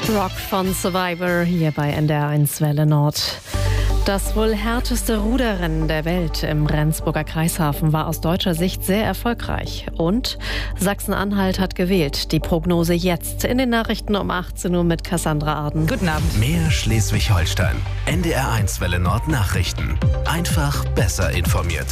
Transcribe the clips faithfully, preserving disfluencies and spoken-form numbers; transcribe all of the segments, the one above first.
Rock von Survivor hier bei N D R eins Welle Nord. Das wohl härteste Ruderrennen der Welt im Rendsburger Kreishafen war aus deutscher Sicht sehr erfolgreich. Und Sachsen-Anhalt hat gewählt. Die Prognose jetzt in den Nachrichten um achtzehn Uhr mit Cassandra Arden. Guten Abend. Mehr Schleswig-Holstein. N D R eins Welle Nord Nachrichten. Einfach besser informiert.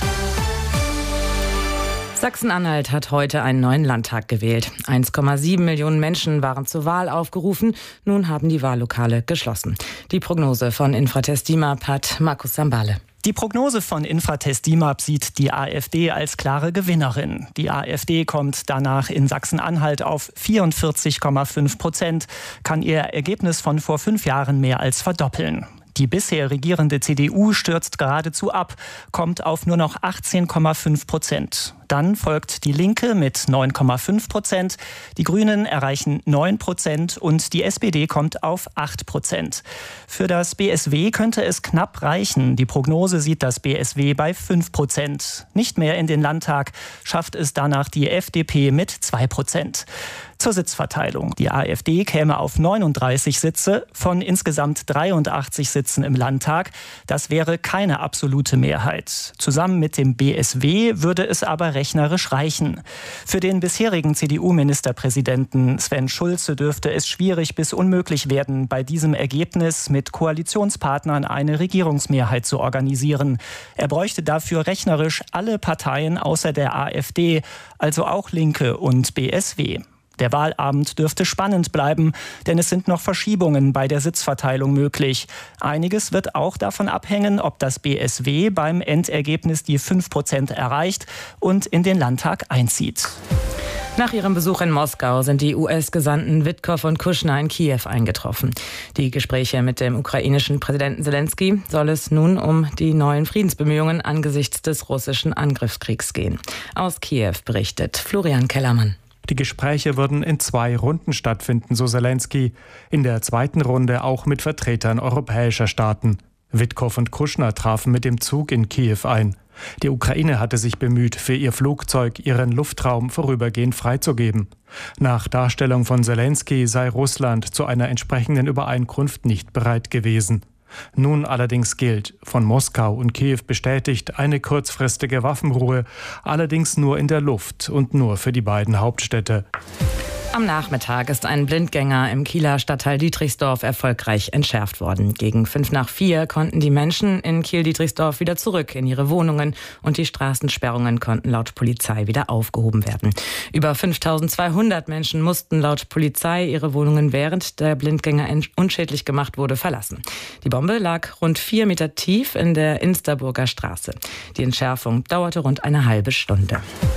Sachsen-Anhalt hat heute einen neuen Landtag gewählt. eins Komma sieben Millionen Menschen waren zur Wahl aufgerufen. Nun haben die Wahllokale geschlossen. Die Prognose von Infratest DIMAP hat Markus Sambale. Die Prognose von Infratest DIMAP sieht die AfD als klare Gewinnerin. Die AfD kommt danach in Sachsen-Anhalt auf vierundvierzig Komma fünf Prozent, kann ihr Ergebnis von vor fünf Jahren mehr als verdoppeln. Die bisher regierende C D U stürzt geradezu ab, kommt auf nur noch achtzehn Komma fünf Prozent. Dann folgt die Linke mit neun Komma fünf Prozent, die Grünen erreichen neun Prozent und die S P D kommt auf acht Prozent. Für das B S W könnte es knapp reichen. Die Prognose sieht das B S W bei fünf Prozent. Nicht mehr in den Landtag schafft es danach die F D P mit zwei Prozent. Zur Sitzverteilung. Die AfD käme auf neununddreißig Sitze von insgesamt dreiundachtzig Sitzen im Landtag. Das wäre keine absolute Mehrheit. Zusammen mit dem B S W würde es aber rechnerisch reichen. Für den bisherigen C D U-Ministerpräsidenten Sven Schulze dürfte es schwierig bis unmöglich werden, bei diesem Ergebnis mit Koalitionspartnern eine Regierungsmehrheit zu organisieren. Er bräuchte dafür rechnerisch alle Parteien außer der AfD, also auch Linke und B S W. Der Wahlabend dürfte spannend bleiben, denn es sind noch Verschiebungen bei der Sitzverteilung möglich. Einiges wird auch davon abhängen, ob das B S W beim Endergebnis die fünf Prozent erreicht und in den Landtag einzieht. Nach ihrem Besuch in Moskau sind die U S-Gesandten Witkow und Kushner in Kiew eingetroffen. Die Gespräche mit dem ukrainischen Präsidenten Selenskyj soll es nun um die neuen Friedensbemühungen angesichts des russischen Angriffskriegs gehen. Aus Kiew berichtet Florian Kellermann. Die Gespräche würden in zwei Runden stattfinden, so Selenskyj. In der zweiten Runde auch mit Vertretern europäischer Staaten. Witkow und Kushner trafen mit dem Zug in Kiew ein. Die Ukraine hatte sich bemüht, für ihr Flugzeug ihren Luftraum vorübergehend freizugeben. Nach Darstellung von Selenskyj sei Russland zu einer entsprechenden Übereinkunft nicht bereit gewesen. Nun allerdings gilt, von Moskau und Kiew bestätigt eine kurzfristige Waffenruhe, allerdings nur in der Luft und nur für die beiden Hauptstädte. Am Nachmittag ist ein Blindgänger im Kieler Stadtteil Dietrichsdorf erfolgreich entschärft worden. Gegen fünf nach vier konnten die Menschen in Kiel-Dietrichsdorf wieder zurück in ihre Wohnungen und die Straßensperrungen konnten laut Polizei wieder aufgehoben werden. Über fünftausendzweihundert Menschen mussten laut Polizei ihre Wohnungen, während der Blindgänger unschädlich gemacht wurde, verlassen. Die Bombe lag rund vier Meter tief in der Insterburger Straße. Die Entschärfung dauerte rund eine halbe Stunde.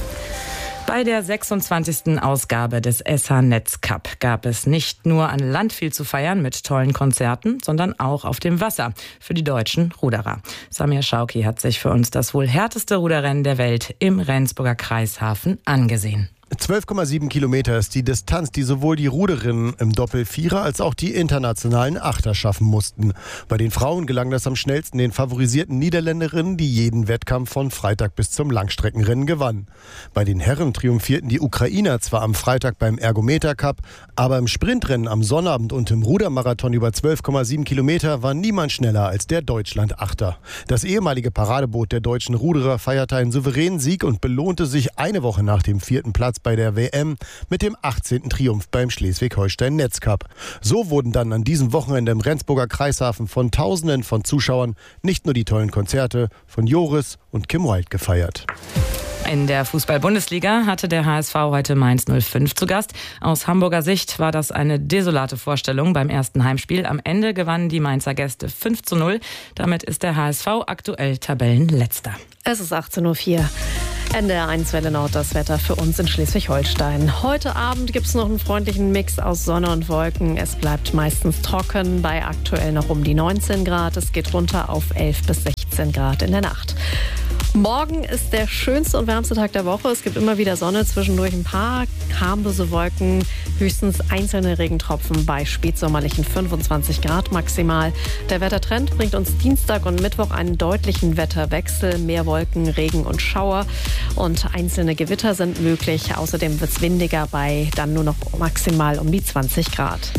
Bei der sechsundzwanzigsten Ausgabe des S H-Netz Cup gab es nicht nur an Land viel zu feiern mit tollen Konzerten, sondern auch auf dem Wasser für die deutschen Ruderer. Samir Schauki hat sich für uns das wohl härteste Ruderrennen der Welt im Rendsburger Kreishafen angesehen. zwölf Komma sieben Kilometer ist die Distanz, die sowohl die Ruderinnen im Doppel-Vierer als auch die internationalen Achter schaffen mussten. Bei den Frauen gelang das am schnellsten den favorisierten Niederländerinnen, die jeden Wettkampf von Freitag bis zum Langstreckenrennen gewannen. Bei den Herren triumphierten die Ukrainer zwar am Freitag beim Ergometer Cup, aber im Sprintrennen am Sonnabend und im Rudermarathon über zwölf Komma sieben Kilometer war niemand schneller als der Deutschland-Achter. Das ehemalige Paradeboot der deutschen Ruderer feierte einen souveränen Sieg und belohnte sich eine Woche nach dem vierten Platz bei der W M mit dem achtzehnten Triumph beim Schleswig-Holstein-Netzcup. So wurden dann an diesem Wochenende im Rendsburger Kreishafen von Tausenden von Zuschauern nicht nur die tollen Konzerte von Joris und Kim Wilde gefeiert. In der Fußball-Bundesliga hatte der H S V heute Mainz null fünf zu Gast. Aus Hamburger Sicht war das eine desolate Vorstellung beim ersten Heimspiel. Am Ende gewannen die Mainzer Gäste fünf zu null. Damit ist der H S V aktuell Tabellenletzter. Es ist achtzehn Uhr vier. N D R eins Welle Nord, das Wetter für uns in Schleswig-Holstein. Heute Abend gibt es noch einen freundlichen Mix aus Sonne und Wolken. Es bleibt meistens trocken, bei aktuell noch um die neunzehn Grad. Es geht runter auf elf bis sechzehn Grad in der Nacht. Morgen ist der schönste und wärmste Tag der Woche. Es gibt immer wieder Sonne, zwischendurch ein paar harmlose Wolken, höchstens einzelne Regentropfen bei spätsommerlichen fünfundzwanzig Grad maximal. Der Wettertrend bringt uns Dienstag und Mittwoch einen deutlichen Wetterwechsel. Mehr Wolken, Regen und Schauer und einzelne Gewitter sind möglich. Außerdem wird es windiger bei dann nur noch maximal um die zwanzig Grad.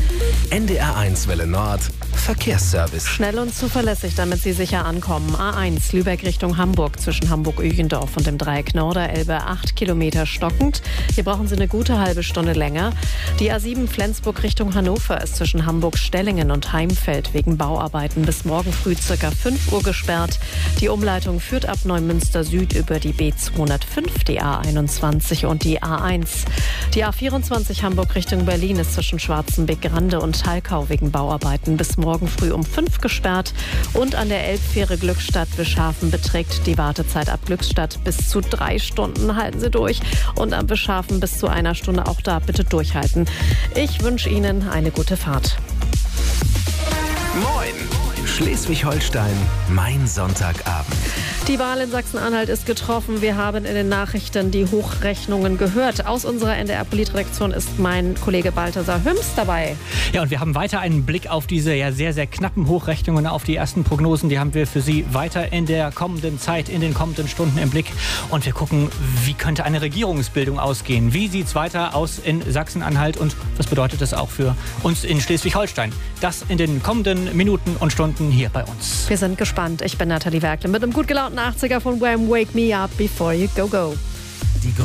N D R eins Welle Nord Verkehrsservice. Schnell und zuverlässig, damit Sie sicher ankommen. A eins Lübeck Richtung Hamburg zwischen Hamburg-Ügendorf und dem Dreieck Norderelbe acht Kilometer stockend. Hier brauchen Sie eine gute halbe Stunde länger. Die A sieben Flensburg Richtung Hannover ist zwischen Hamburg-Stellingen und Heimfeld wegen Bauarbeiten bis morgen früh ca. fünf Uhr gesperrt. Die Umleitung führt ab Neumünster Süd über die B zweihundertfünf, die A einundzwanzig und die A eins. Die A vierundzwanzig Hamburg Richtung Berlin ist zwischen Schwarzenbeck-Grande und Thalkau wegen Bauarbeiten bis morgen früh um fünf gesperrt. Und an der Elbfähre Glückstadt-Bischhafen beträgt die Wartezeit ab Glückstadt bis zu drei Stunden. Halten Sie durch. Und am Bischhafen bis zu einer Stunde. Auch da bitte durchhalten. Ich wünsche Ihnen eine gute Fahrt. Moin! Schleswig-Holstein, mein Sonntagabend. Die Wahl in Sachsen-Anhalt ist getroffen. Wir haben in den Nachrichten die Hochrechnungen gehört. Aus unserer N D R-Politredaktion ist mein Kollege Balthasar Hüms dabei. Ja, und wir haben weiter einen Blick auf diese ja sehr, sehr knappen Hochrechnungen, auf die ersten Prognosen. Die haben wir für Sie weiter in der kommenden Zeit, in den kommenden Stunden im Blick. Und wir gucken, wie könnte eine Regierungsbildung ausgehen? Wie sieht es weiter aus in Sachsen-Anhalt? Und was bedeutet das auch für uns in Schleswig-Holstein? Das in den kommenden Minuten und Stunden hier bei uns. Wir sind gespannt. Ich bin Nathalie Werkle mit einem gut gelaunten achtziger von Wham! Wake Me Up Before You Go Go.